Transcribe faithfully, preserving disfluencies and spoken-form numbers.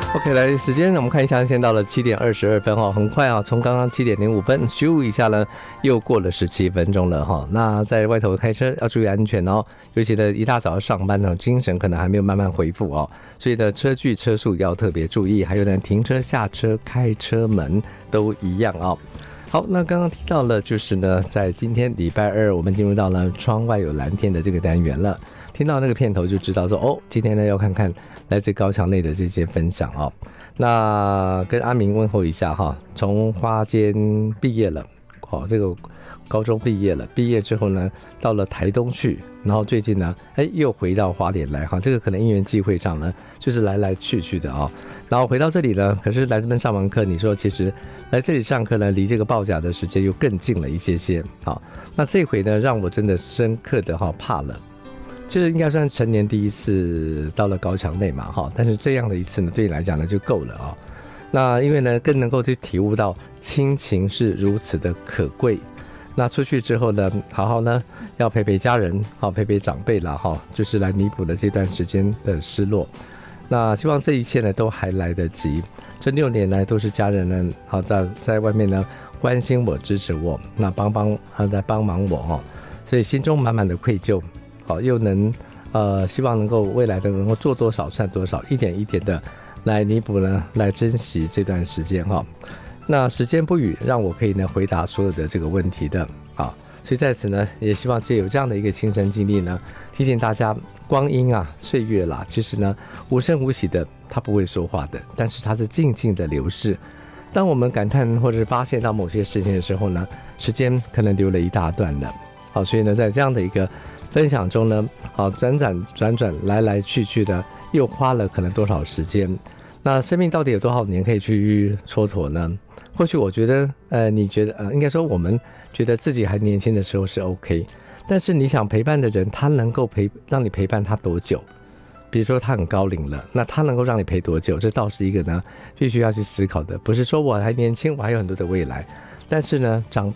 OK， 来时间我们看一下，现在到了七点二十二分哈，很快啊，从刚刚七点零五分咻一下呢，又过了十七分钟了哈。那在外头开车要注意安全哦，尤其的一大早要上班呢，精神可能还没有慢慢恢复哦，所以呢，车距车速要特别注意，还有呢，停车、下车、开车门都一样哦。好，那刚刚提到了，就是呢，在今天礼拜二，我们进入到了窗外有蓝天的这个单元了。听到那个片头就知道说，哦，今天呢要看看来自高墙内的这些分享哦。那跟阿明问候一下哈，从花间毕业了，哦，这个高中毕业了，毕业之后呢，到了台东去，然后最近呢，哎，又回到花莲来哈，这个可能因缘际会上呢，就是来来去去的哦。然后回到这里呢，可是来这边上完课，你说其实来这里上课呢，离这个报甲的时间又更近了一些些。好，那这回呢，让我真的深刻的哈怕了。这应该算成年第一次到了高墙内嘛哈，但是这样的一次呢，对你来讲呢就够了啊。那因为呢，更能够去体悟到亲情是如此的可贵。那出去之后呢，好好呢要陪陪家人，好陪陪长辈啦哈，就是来弥补了这段时间的失落。那希望这一切呢都还来得及。这六年来都是家人呢，好在在外面呢关心我、支持我，那帮帮啊在帮忙我哦，所以心中满满的愧疚。好，又能呃，希望能够未来的能够做多少算多少，一点一点的来弥补呢，来珍惜这段时间哈。那时间不语，让我可以呢回答所有的这个问题的啊。所以在此呢，也希望借有这样的一个亲身经历呢，提醒大家，光阴啊，岁月啦，其实呢无声无息的，它不会说话的，但是它是静静的流逝。当我们感叹或者是发现到某些事情的时候呢，时间可能流了一大段的。好，所以呢，在这样的一个分享中呢，好转转转转来来去去的，又花了可能多少时间？那生命到底有多少年可以去蹉跎呢？或许我觉得，呃，你觉得，呃，应该说我们觉得自己还年轻的时候是 OK， 但是你想陪伴的人，他能够陪让你陪伴他多久？比如说他很高龄了，那他能够让你陪多久？这倒是一个呢，必须要去思考的。不是说我还年轻，我还有很多的未来。但是呢，长